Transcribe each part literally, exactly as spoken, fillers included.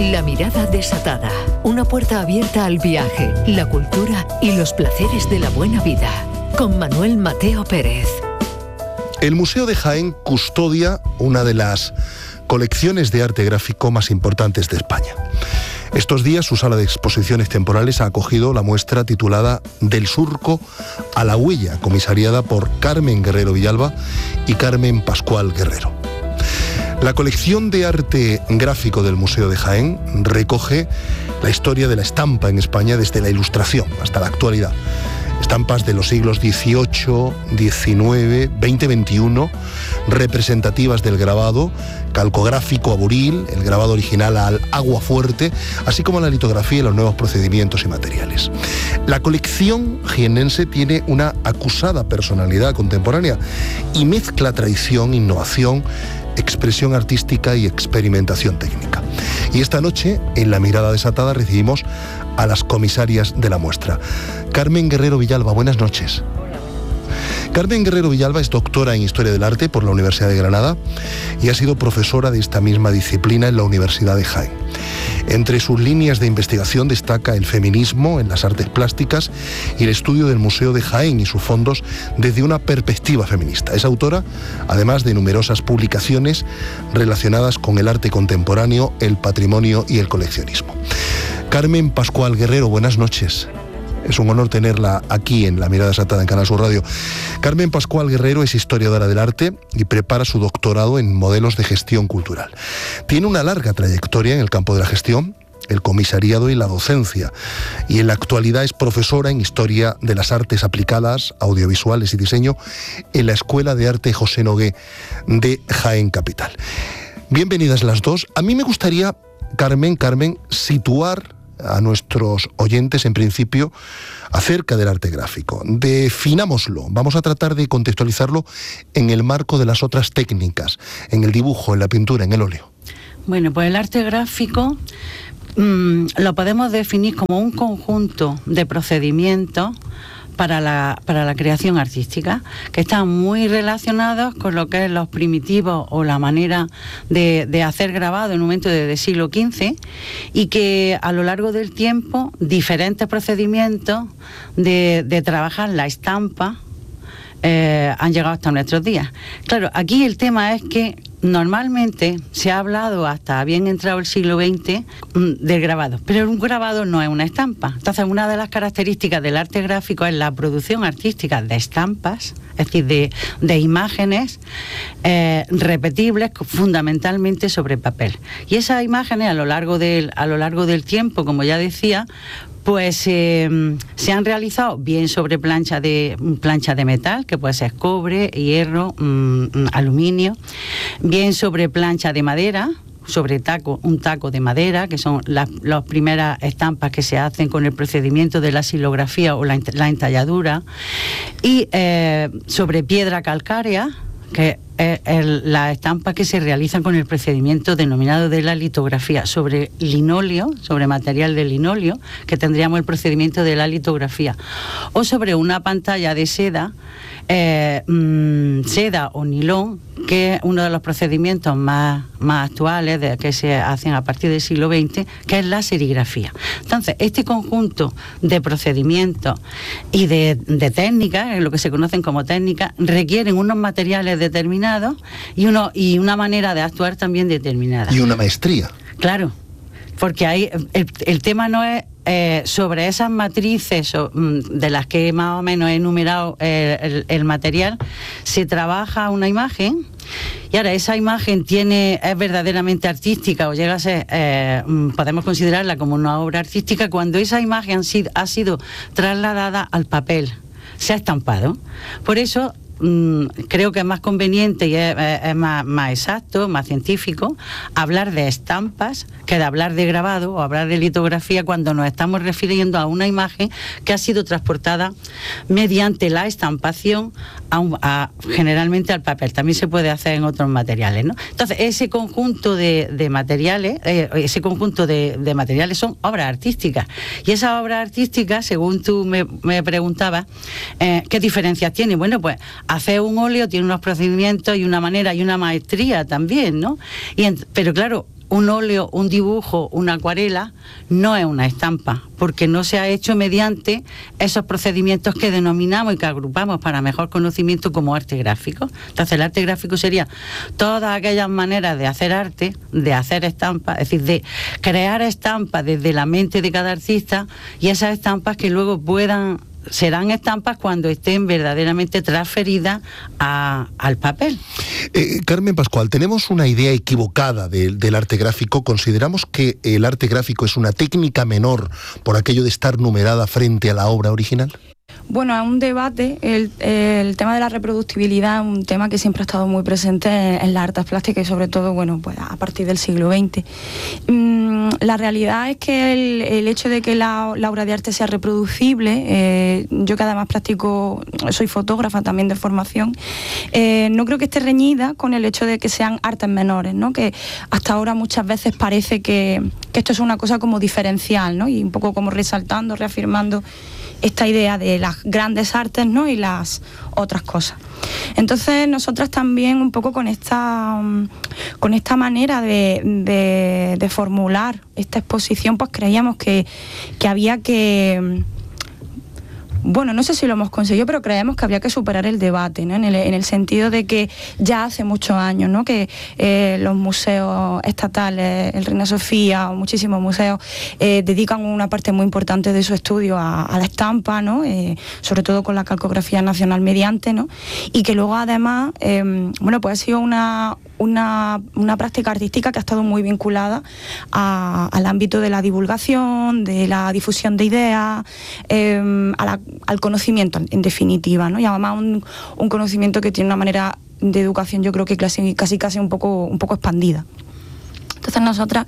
La mirada desatada. Una puerta abierta al viaje, la cultura y los placeres de la buena vida. Con Manuel Mateo Pérez. El Museo de Jaén custodia una de las colecciones de arte gráfico más importantes de España. Estos días su sala de exposiciones temporales ha acogido la muestra titulada Del surco a la huella, comisariada por Carmen Guerrero Villalba y Carmen Pascual Guerrero. La colección de arte gráfico del Museo de Jaén recoge la historia de la estampa en España desde la Ilustración hasta la actualidad. Estampas de los siglos dieciocho, diecinueve, veinte, veintiuno, representativas del grabado, calcográfico a buril, el grabado original al agua fuerte, así como la litografía y los nuevos procedimientos y materiales. La colección jienense tiene una acusada personalidad contemporánea y mezcla tradición, innovación, expresión artística y experimentación técnica. Y esta noche, en La Mirada Desatada, recibimos a las comisarias de la muestra. Carmen Guerrero Villalba, buenas noches. Carmen Guerrero Villalba es doctora en Historia del Arte por la Universidad de Granada y ha sido profesora de esta misma disciplina en la Universidad de Jaén. Entre sus líneas de investigación destaca el feminismo en las artes plásticas y el estudio del Museo de Jaén y sus fondos desde una perspectiva feminista. Es autora, además, de numerosas publicaciones relacionadas con el arte contemporáneo, el patrimonio y el coleccionismo. Carmen Pascual Guerrero, buenas noches. Es un honor tenerla aquí en La Mirada Desatada en Canal Sur Radio. Carmen Pascual Guerrero es historiadora del arte y prepara su doctorado en modelos de gestión cultural. Tiene una larga trayectoria en el campo de la gestión, el comisariado y la docencia, y en la actualidad es profesora en Historia de las Artes Aplicadas, Audiovisuales y Diseño en la Escuela de Arte José Nogué de Jaén Capital. Bienvenidas las dos. A mí me gustaría, Carmen, Carmen, situar a nuestros oyentes, en principio, acerca del arte gráfico. Definámoslo, vamos a tratar de contextualizarlo en el marco de las otras técnicas, en el dibujo, en la pintura, en el óleo. Bueno, pues el arte gráfico mmm, lo podemos definir como un conjunto de procedimientos para la, para la creación artística, que están muy relacionados con lo que es los primitivos o la manera de, de hacer grabado en un momento desde el siglo quince, y que a lo largo del tiempo diferentes procedimientos de, de trabajar la estampa eh, han llegado hasta nuestros días. Claro, aquí el tema es que normalmente se ha hablado hasta bien entrado el siglo veinte del grabado, pero un grabado no es una estampa. Entonces, una de las características del arte gráfico es la producción artística de estampas, es decir, de, de imágenes eh, repetibles, fundamentalmente sobre papel. Y esas imágenes a lo largo del, a lo largo del tiempo, como ya decía, pues eh, se han realizado bien sobre plancha de plancha de metal, que puede ser cobre, hierro, mmm, aluminio, bien sobre plancha de madera, sobre taco, un taco de madera, que son las, las primeras estampas que se hacen con el procedimiento de la silografía o la, la entalladura, y eh, sobre piedra calcárea, que es el, la estampa que se realizan con el procedimiento denominado de la litografía, sobre linóleo, sobre material de linóleo, que tendríamos el procedimiento de la litografía, o sobre una pantalla de seda, eh, mmm, seda o nilón, que es uno de los procedimientos más, más actuales de, que se hacen a partir del siglo veinte, que es la serigrafía. Entonces, este conjunto de procedimientos y de, de técnicas, lo que se conocen como técnicas, requieren unos materiales determinados y, uno, y una manera de actuar también determinada. Y una maestría. Claro, porque ahí el, el tema no es eh, sobre esas matrices de las que más o menos he enumerado eh, el, el material, se trabaja una imagen. Y ahora esa imagen tiene es verdaderamente artística o llega a ser, eh, podemos considerarla como una obra artística cuando esa imagen ha sido, ha sido trasladada al papel, se ha estampado. Por eso mmm, creo que es más conveniente y es, es más, más exacto, más científico, hablar de estampas que de hablar de grabado o hablar de litografía cuando nos estamos refiriendo a una imagen que ha sido transportada mediante la estampación a un, a, generalmente al papel. También se puede hacer en otros materiales, ¿no? Entonces, ese conjunto de, de materiales, eh, ese conjunto de, de materiales son obras artísticas. Y esas obras artísticas, según tú me, me preguntabas, eh, ¿qué diferencias tienen? Bueno, pues hacer un óleo tiene unos procedimientos y una manera y una maestría también, ¿no? Y en, pero claro, un óleo, un dibujo, una acuarela, no es una estampa, porque no se ha hecho mediante esos procedimientos que denominamos y que agrupamos para mejor conocimiento como arte gráfico. Entonces, el arte gráfico sería todas aquellas maneras de hacer arte, de hacer estampas, es decir, de crear estampas desde la mente de cada artista, y esas estampas que luego puedan serán estampas cuando estén verdaderamente transferidas a, al papel. Eh, Carmen Pascual, tenemos una idea equivocada de, del arte gráfico. Consideramos que el arte gráfico es una técnica menor por aquello de estar numerada frente a la obra original. Bueno, es un debate. El, el tema de la reproductibilidad es un tema que siempre ha estado muy presente en, en las artes plásticas y sobre todo, bueno, pues a partir del siglo veinte. Mm, la realidad es que el, el hecho de que la, la obra de arte sea reproducible, eh, yo que además practico, soy fotógrafa también de formación, eh, no creo que esté reñida con el hecho de que sean artes menores, ¿no? Que hasta ahora muchas veces parece que, que esto es una cosa como diferencial, ¿no? Y un poco como resaltando, reafirmando esta idea de las grandes artes, ¿no? Y las otras cosas. Entonces nosotras también un poco con esta con esta manera de, de, de formular esta exposición, pues creíamos que, que había que... Bueno, no sé si lo hemos conseguido, pero creemos que habría que superar el debate, ¿no? En el, en el sentido de que ya hace muchos años, ¿no? Que eh, los museos estatales, el Reina Sofía, o muchísimos museos, eh, dedican una parte muy importante de su estudio a, a la estampa, ¿no? Eh, sobre todo con la calcografía nacional mediante, ¿no? Y que luego además, eh, bueno, pues ha sido una... Una, una práctica artística que ha estado muy vinculada a, al ámbito de la divulgación, de la difusión de ideas, eh, a la, al conocimiento, en definitiva, ¿no? Y además un, un conocimiento que tiene una manera de educación, yo creo que casi casi, casi un poco, un poco expandida. Entonces nosotras,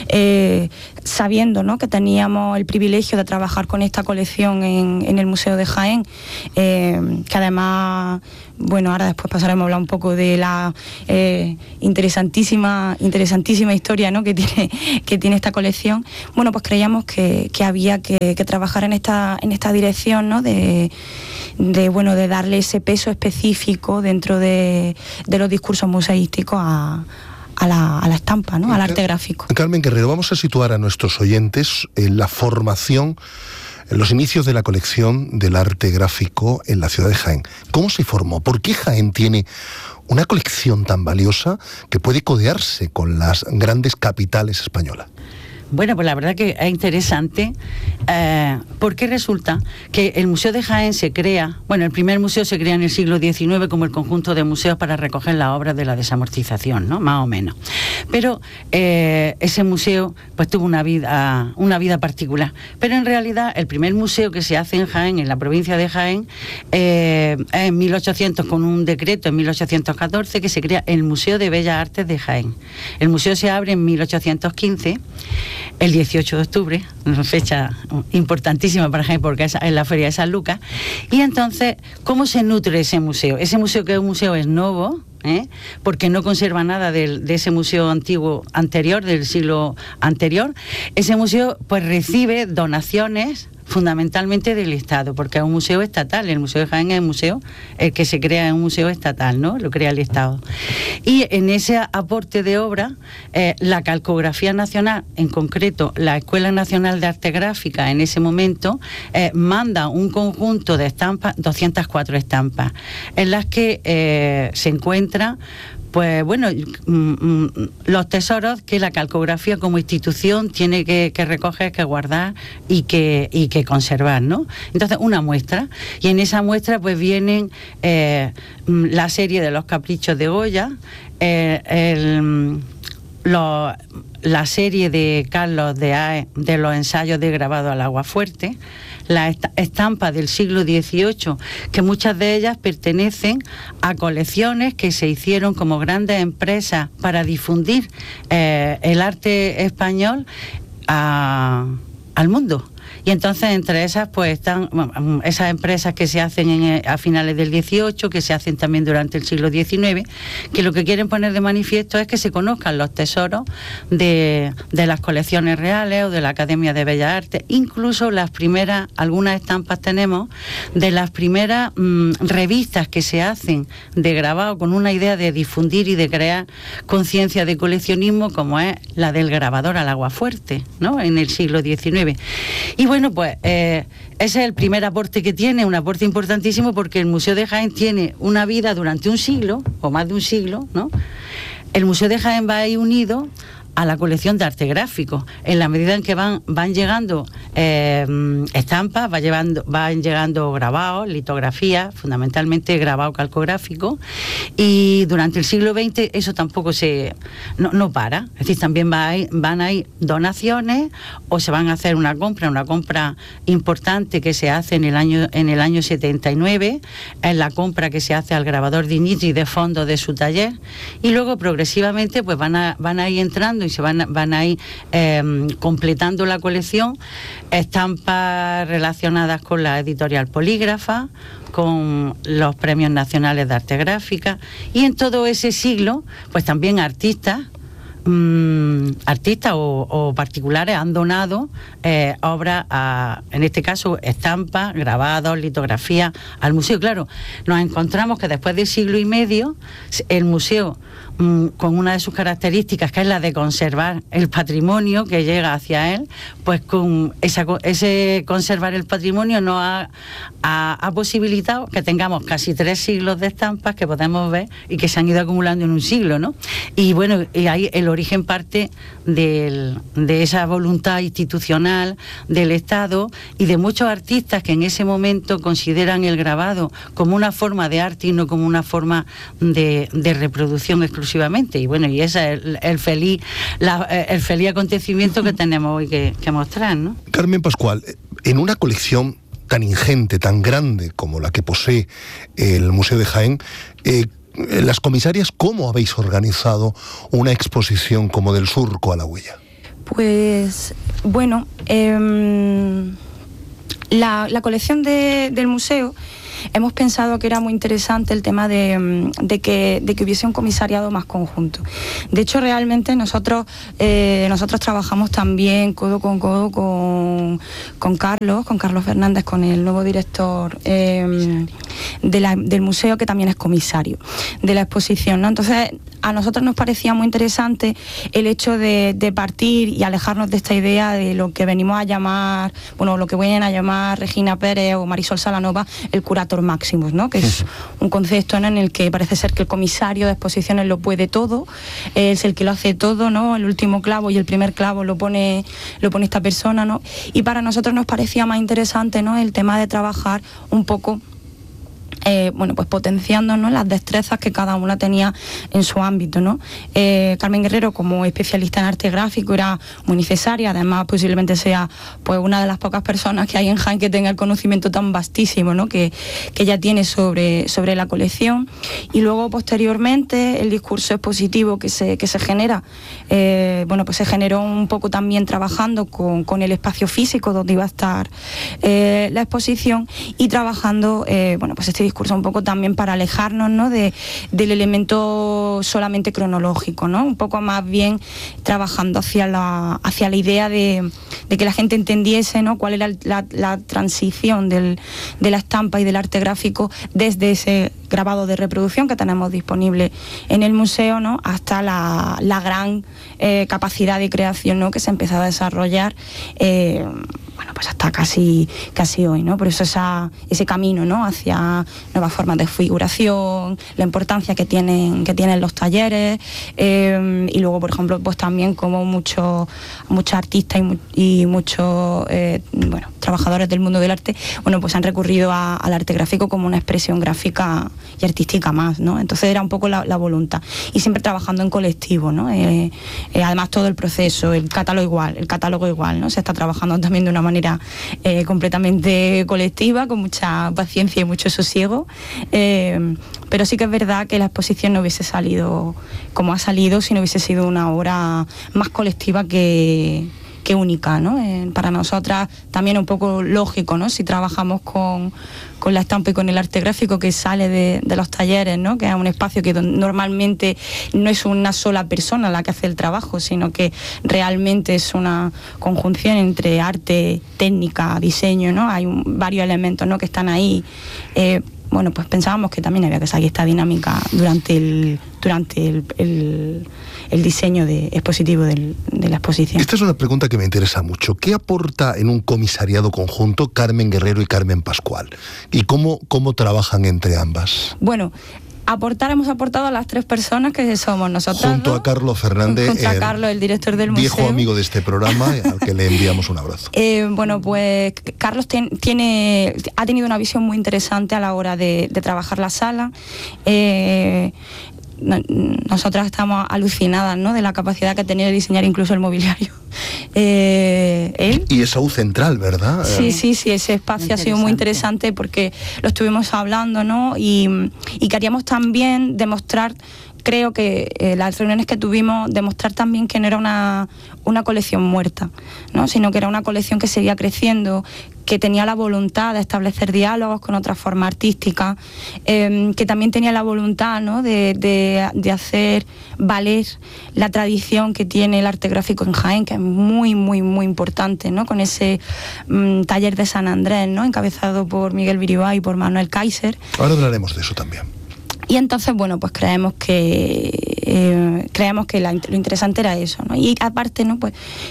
eh, sabiendo, ¿no? que teníamos el privilegio de trabajar con esta colección en, en el Museo de Jaén, eh, que además, bueno, ahora después pasaremos a hablar un poco de la eh, interesantísima, interesantísima historia, ¿no? que tiene, que tiene esta colección. Bueno, pues creíamos que, que había que, que trabajar en esta, en esta dirección, ¿no? de, de, bueno, de darle ese peso específico dentro de, de los discursos museísticos a A la, a la estampa, ¿no? Al arte gráfico. Carmen Guerrero, vamos a situar a nuestros oyentes en la formación, en los inicios de la colección del arte gráfico en la ciudad de Jaén. ¿Cómo se formó? ¿Por qué Jaén tiene una colección tan valiosa que puede codearse con las grandes capitales españolas? Bueno, pues la verdad que es interesante, eh, porque resulta que el Museo de Jaén se crea, bueno, el primer museo se crea en el siglo diecinueve como el conjunto de museos para recoger las obras de la desamortización, ¿no? Más o menos. Pero eh, ese museo pues tuvo una vida, una vida particular. Pero en realidad el primer museo que se hace en Jaén, en la provincia de Jaén, eh, es en mil ochocientos, con un decreto en mil ochocientos catorce, que se crea el Museo de Bellas Artes de Jaén. El museo se abre en mil ochocientos quince, el dieciocho de octubre, una fecha importantísima para Jaén porque es en la Feria de San Lucas. Y entonces, ¿cómo se nutre ese museo? Ese museo, que es un museo es nuevo, ¿eh? porque no conserva nada de, de ese museo antiguo anterior, del siglo anterior. Ese museo pues recibe donaciones fundamentalmente del Estado, porque es un museo estatal. El Museo de Jaén es un museo, el que se crea es un museo estatal, ¿no? Lo crea el Estado. Y en ese aporte de obra, eh, la Calcografía Nacional, en concreto la Escuela Nacional de Arte Gráfica, en ese momento, eh, manda un conjunto de estampas, doscientas cuatro estampas, en las que eh, se encuentra pues bueno, los tesoros que la calcografía como institución tiene que, que recoger, que guardar y que, y que conservar, ¿no? Entonces, una muestra, y en esa muestra pues vienen eh, la serie de los caprichos de Goya, eh, el, lo, la serie de Carlos de Aes de los ensayos de grabado al agua fuerte, las estampas del siglo dieciocho, que muchas de ellas pertenecen a colecciones que se hicieron como grandes empresas para difundir eh, el arte español a, al mundo. Y entonces entre esas pues están bueno, esas empresas que se hacen en, a finales del dieciocho, que se hacen también durante el siglo diecinueve, que lo que quieren poner de manifiesto es que se conozcan los tesoros de, de las colecciones reales o de la Academia de Bellas Artes, incluso las primeras, algunas estampas tenemos, de las primeras mmm, revistas que se hacen de grabado con una idea de difundir y de crear conciencia de coleccionismo, como es la del grabador al aguafuerte, ¿no?, en el siglo diecinueve. Y bueno, pues eh, ese es el primer aporte que tiene, un aporte importantísimo, porque el Museo de Jaén tiene una vida durante un siglo, o más de un siglo, ¿no? El Museo de Jaén va ahí unido a la colección de arte gráfico, en la medida en que van van llegando eh, estampas, va llevando, van llegando grabados, litografías, fundamentalmente grabado calcográfico, y durante el siglo veinte eso tampoco se no, no para, es decir, también va a ir, van a ir donaciones, o se van a hacer una compra, una compra importante que se hace en el año en el año setenta y nueve, es la compra que se hace al grabador Dignity de fondo de su taller, y luego progresivamente pues van a van a ir entrando y se van, van a ir eh, completando la colección, estampas relacionadas con la editorial Polígrafa, con los premios nacionales de arte gráfica, y en todo ese siglo pues también artistas mmm, artistas o, o particulares han donado eh, obras, a, en este caso estampas, grabados, litografías al museo. Claro, nos encontramos que después de siglo y medio el museo, con una de sus características, que es la de conservar el patrimonio que llega hacia él, pues con esa, ese conservar el patrimonio nos ha, ha, ha posibilitado que tengamos casi tres siglos de estampas que podemos ver y que se han ido acumulando en un siglo, ¿no? Y bueno, y ahí el origen parte del, de esa voluntad institucional del Estado y de muchos artistas que en ese momento consideran el grabado como una forma de arte y no como una forma de, de reproducción exclusivamente. Y bueno, y ese es el, el feliz la, el feliz acontecimiento que tenemos hoy que, que mostrar, ¿no? Carmen Pascual, en una colección tan ingente, tan grande como la que posee el Museo de Jaén, eh, las comisarias, ¿cómo habéis organizado una exposición como Del Surco a la Huella? Pues bueno, eh, la, la colección de, del museo, hemos pensado que era muy interesante el tema de, de, que, de que hubiese un comisariado más conjunto. De hecho, realmente nosotros eh, nosotros trabajamos también codo con codo con, con Carlos, con Carlos Fernández, con el nuevo director eh, de la, del museo, que también es comisario de la exposición, ¿no? Entonces, a nosotros nos parecía muy interesante el hecho de, de partir y alejarnos de esta idea de lo que venimos a llamar, bueno, lo que vienen a llamar Regina Pérez o Marisol Salanova, el curator Maximus, ¿no? Que es un concepto, ¿no?, en el que parece ser que el comisario de exposiciones lo puede todo, es el que lo hace todo, ¿no? El último clavo y el primer clavo lo pone lo pone esta persona, ¿no? Y para nosotros nos parecía más interesante, ¿no?, el tema de trabajar un poco Eh, bueno, pues potenciando, ¿no?, las destrezas que cada una tenía en su ámbito, ¿no? Eh, Carmen Guerrero, como especialista en arte gráfico, era muy necesaria. Además, posiblemente sea pues una de las pocas personas que hay en Jaén que tenga el conocimiento tan vastísimo, ¿no?, que, que ella tiene sobre, sobre la colección. Y luego, posteriormente, el discurso expositivo que se, que se genera, eh, bueno, pues se generó un poco también trabajando con, con el espacio físico donde iba a estar eh, la exposición, y trabajando, eh, bueno, pues este discurso un poco también para alejarnos, ¿no?, de, del elemento solamente cronológico, ¿no? Un poco más bien trabajando hacia la, hacia la idea de, de que la gente entendiese, ¿no?, cuál era la, la transición del, de la estampa y del arte gráfico desde ese grabado de reproducción que tenemos disponible en el museo, ¿no?, hasta la, la gran eh, capacidad de creación, ¿no?, que se ha empezado a desarrollar eh, bueno, pues hasta casi, casi hoy, ¿no? Por eso esa, ese camino, ¿no?, hacia nuevas formas de figuración, la importancia que tienen, que tienen los talleres, eh, y luego, por ejemplo, pues también como muchos muchos artistas y, y muchos eh, bueno, trabajadores del mundo del arte, bueno, pues han recurrido a, al arte gráfico como una expresión gráfica y artística más, ¿no? Entonces era un poco la, la voluntad, y siempre trabajando en colectivo, ¿no? Eh, eh, además todo el proceso, el catálogo igual, el catálogo igual, ¿no? Se está trabajando también de una manera eh, completamente colectiva, con mucha paciencia y mucho sosiego, eh, pero sí que es verdad que la exposición no hubiese salido como ha salido si no hubiese sido una obra más colectiva que, que única, ¿no? Eh, para nosotras también un poco lógico, ¿no? Si trabajamos con, con la estampa y con el arte gráfico que sale de, de los talleres, ¿no? Que es un espacio que normalmente no es una sola persona la que hace el trabajo, sino que realmente es una conjunción entre arte, técnica, diseño, ¿no? Hay un, varios elementos, ¿no? que están ahí. Eh, bueno, pues pensábamos que también había que seguir esta dinámica durante el durante el, el, el diseño de, expositivo del, de la exposición. Esta es una pregunta que me interesa mucho. ¿Qué aporta en un comisariado conjunto Carmen Guerrero y Carmen Pascual? ¿Y cómo, cómo trabajan entre ambas? Bueno, aportar, hemos aportado a las tres personas que somos nosotros. Junto ¿no? a Carlos Fernández, Junto a Carlos, el director del viejo museo. amigo de este programa, al que le enviamos un abrazo. Eh, bueno, pues Carlos ten, tiene, ha tenido una visión muy interesante a la hora de, de trabajar la sala. Eh, Nosotras estamos alucinadas, ¿no? de la capacidad que tenía de diseñar incluso el mobiliario. Eh, él. Y esa U central, ¿verdad? Sí, sí, sí, ese espacio ha sido muy interesante porque lo estuvimos hablando, ¿no? Y, y queríamos también demostrar, creo que eh, las reuniones que tuvimos, demostrar también que no era una, una colección muerta, ¿no? Sino que era una colección que seguía creciendo, que tenía la voluntad de establecer diálogos con otras formas artísticas, eh, que también tenía la voluntad, ¿no? de, de, de hacer valer la tradición que tiene el arte gráfico en Jaén, que es muy, muy, muy importante, ¿no? Con ese um, taller de San Andrés, ¿no? encabezado por Miguel Biribá y por Manuel Kaiser. Ahora hablaremos de eso también. Y entonces, bueno, pues creemos que eh, creemos que la, lo interesante era eso, ¿no? Y aparte, ¿no? Pues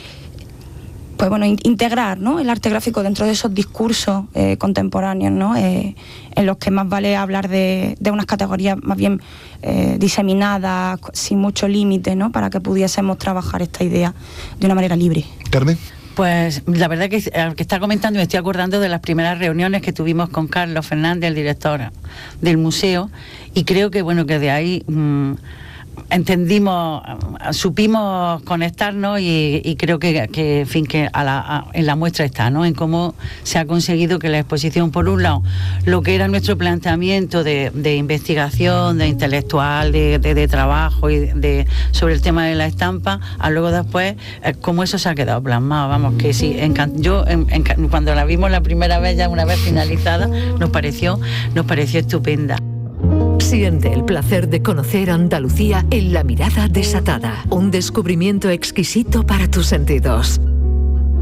pues bueno, in, integrar, ¿no? el arte gráfico dentro de esos discursos eh, contemporáneos, ¿no? Eh, en los que más vale hablar de, de unas categorías más bien eh, diseminadas, sin mucho límite, ¿no? Para que pudiésemos trabajar esta idea de una manera libre. Carmen. Pues la verdad que al que está comentando me estoy acordando de las primeras reuniones que tuvimos con Carlos Fernández, el director del museo, y creo que bueno que de ahí mmm, entendimos, supimos conectarnos y, y creo que, que en fin que a la, a, en la muestra está, ¿no? En cómo se ha conseguido que la exposición, por un lado, lo que era nuestro planteamiento de, de investigación, de intelectual, de, de, de trabajo y de sobre el tema de la estampa, a luego después eh, cómo eso se ha quedado plasmado, vamos, que sí, encant- yo en, en, cuando la vimos la primera vez, ya una vez finalizada, nos pareció, nos pareció estupenda. Siente el placer de conocer Andalucía en La Mirada Desatada, un descubrimiento exquisito para tus sentidos.